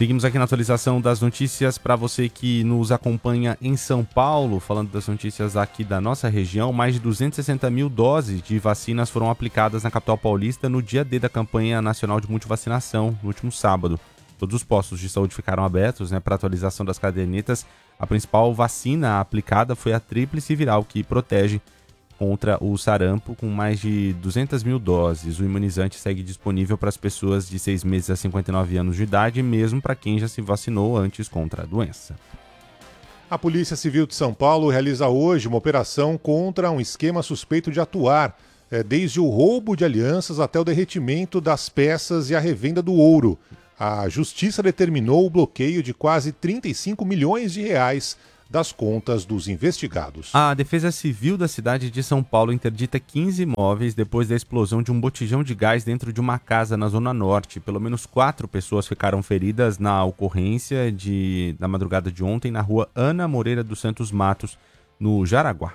Seguimos aqui na atualização das notícias para você que nos acompanha em São Paulo, falando das notícias aqui da nossa região. Mais de 260 mil doses de vacinas foram aplicadas na capital paulista no dia D da campanha nacional de multivacinação, no último sábado. Todos os postos de saúde ficaram abertos, para atualização das cadernetas. A principal vacina aplicada foi a tríplice viral, que protege contra o sarampo, com mais de 200 mil doses. O imunizante segue disponível para as pessoas de 6 meses a 59 anos de idade, mesmo para quem já se vacinou antes contra a doença. A Polícia Civil de São Paulo realiza hoje uma operação contra um esquema suspeito de atuar, desde o roubo de alianças até o derretimento das peças e a revenda do ouro. A Justiça determinou o bloqueio de quase 35 milhões de reais das contas dos investigados. A Defesa Civil da cidade de São Paulo interdita 15 imóveis depois da explosão de um botijão de gás dentro de uma casa na Zona Norte. Pelo menos 4 pessoas ficaram feridas na ocorrência da madrugada de ontem na rua Ana Moreira dos Santos Matos, no Jaraguá.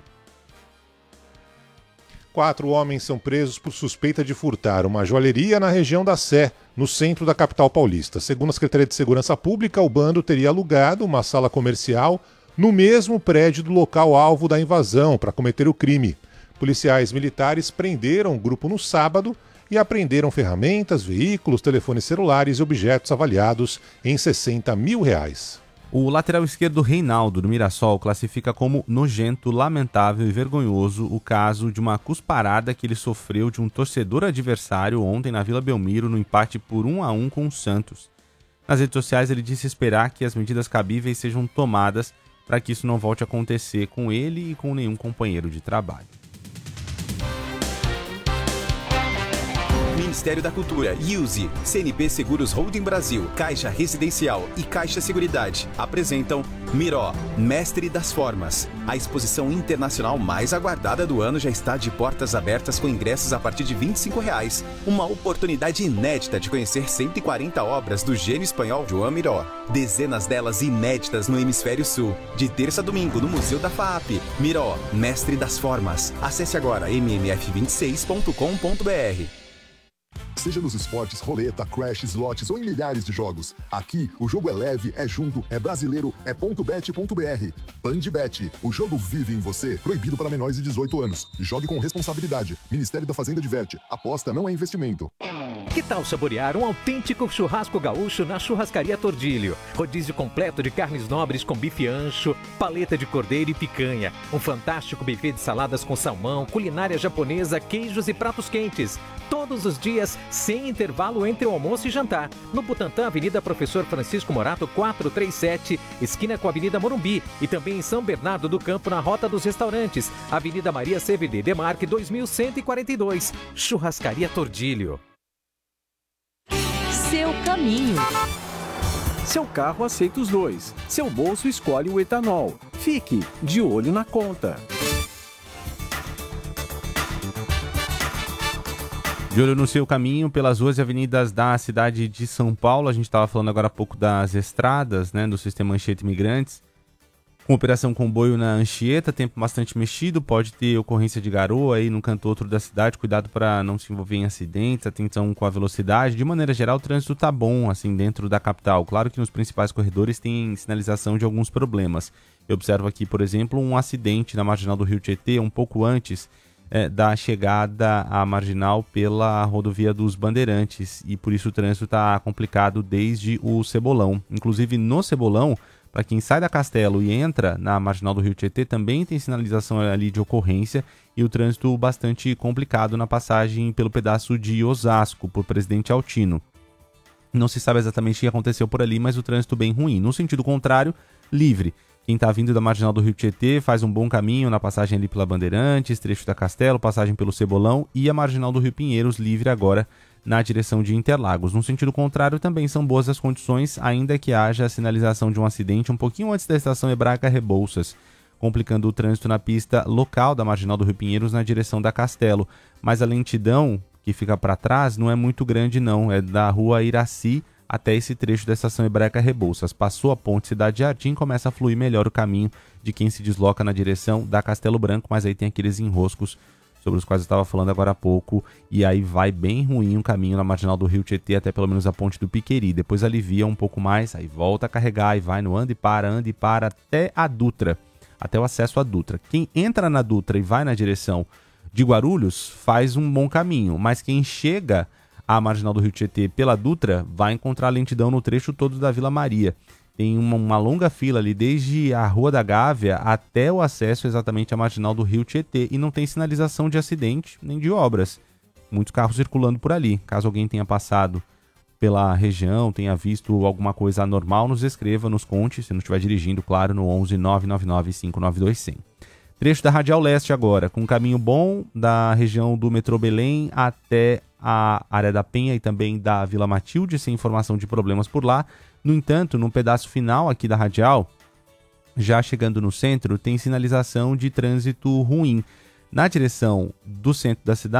4 homens são presos por suspeita de furtar uma joalheria na região da Sé, no centro da capital paulista. Segundo a Secretaria de Segurança Pública, o bando teria alugado uma sala comercial no mesmo prédio do local alvo da invasão para cometer o crime. Policiais militares prenderam o grupo no sábado e apreenderam ferramentas, veículos, telefones celulares e objetos avaliados em R$60 mil. O lateral esquerdo Reinaldo, do Mirassol, classifica como nojento, lamentável e vergonhoso o caso de uma cusparada que ele sofreu de um torcedor adversário ontem na Vila Belmiro, no empate por 1-1 com o Santos. Nas redes sociais ele disse esperar que as medidas cabíveis sejam tomadas para que isso não volte a acontecer com ele e com nenhum companheiro de trabalho. Ministério da Cultura, IUSE, CNP Seguros Holding Brasil, Caixa Residencial e Caixa Seguridade apresentam Miró, Mestre das Formas. A exposição internacional mais aguardada do ano já está de portas abertas com ingressos a partir de R$ 25,00. Uma oportunidade inédita de conhecer 140 obras do gênio espanhol Joan Miró. Dezenas delas inéditas no Hemisfério Sul. De terça a domingo no Museu da FAAP. Miró, Mestre das Formas. Acesse agora mmf26.com.br. Seja nos esportes, roleta, crash, slots ou em milhares de jogos. Aqui, o jogo é leve, é junto, é brasileiro, é .bet.br. Bandbet, o jogo vive em você. Proibido para menores de 18 anos. Jogue com responsabilidade. Ministério da Fazenda diverte. Aposta não é investimento. Que tal saborear um autêntico churrasco gaúcho na Churrascaria Tordilho? Rodízio completo de carnes nobres com bife ancho, paleta de cordeiro e picanha. Um fantástico buffet de saladas com salmão, culinária japonesa, queijos e pratos quentes. Todos os dias, sem intervalo entre o almoço e jantar. No Butantã, Avenida Professor Francisco Morato, 437, esquina com a Avenida Morumbi. E também em São Bernardo do Campo, na Rota dos Restaurantes, Avenida Maria CVD Demarque, 2142. Churrascaria Tordilho. Seu caminho. Seu carro aceita os dois. Seu bolso escolhe o etanol. Fique de olho na conta. De olho no seu caminho pelas ruas e avenidas da cidade de São Paulo. A gente estava falando agora há pouco das estradas, do sistema Anchieta Imigrantes. Com operação comboio na Anchieta, tempo bastante mexido, pode ter ocorrência de garoa aí num canto ou outro da cidade. Cuidado para não se envolver em acidentes, atenção com a velocidade. De maneira geral, o trânsito tá bom assim dentro da capital. Claro que nos principais corredores tem sinalização de alguns problemas. Eu observo aqui, por exemplo, um acidente na marginal do Rio Tietê, um pouco antes da chegada à marginal pela rodovia dos Bandeirantes, e por isso o trânsito está complicado desde o Cebolão. Inclusive no Cebolão, para quem sai da Castelo e entra na marginal do Rio Tietê, também tem sinalização ali de ocorrência e o trânsito bastante complicado na passagem pelo pedaço de Osasco, por Presidente Altino. Não se sabe exatamente o que aconteceu por ali, mas o trânsito bem ruim. No sentido contrário, livre. Quem está vindo da marginal do Rio Tietê faz um bom caminho na passagem ali pela Bandeirantes, trecho da Castelo, passagem pelo Cebolão e a marginal do Rio Pinheiros livre agora na direção de Interlagos. No sentido contrário, também são boas as condições, ainda que haja a sinalização de um acidente um pouquinho antes da estação Hebraica Rebouças, complicando o trânsito na pista local da marginal do Rio Pinheiros na direção da Castelo. Mas a lentidão que fica para trás não é muito grande não, é da rua Iraci até esse trecho da estação Hebraica Rebouças. Passou a ponte Cidade Jardim, começa a fluir melhor o caminho de quem se desloca na direção da Castelo Branco, mas aí tem aqueles enroscos sobre os quais eu estava falando agora há pouco, e aí vai bem ruim o caminho na marginal do Rio Tietê, até pelo menos a ponte do Piqueri. Depois alivia um pouco mais, aí volta a carregar e vai no anda e para até a Dutra, até o acesso à Dutra. Quem entra na Dutra e vai na direção de Guarulhos faz um bom caminho, mas quem chega à marginal do Rio Tietê pela Dutra vai encontrar lentidão no trecho todo da Vila Maria. Tem uma longa fila ali, desde a Rua da Gávea até o acesso exatamente à marginal do Rio Tietê. E não tem sinalização de acidente nem de obras. Muitos carros circulando por ali. Caso alguém tenha passado pela região, tenha visto alguma coisa anormal, nos escreva, nos conte. Se não estiver dirigindo, claro, no 11 999 592 100. Trecho da Radial Leste agora, com um caminho bom da região do metrô Belém até a área da Penha e também da Vila Matilde, sem informação de problemas por lá. No entanto, no pedaço final aqui da Radial, já chegando no centro, tem sinalização de trânsito ruim. Na direção do centro da cidade,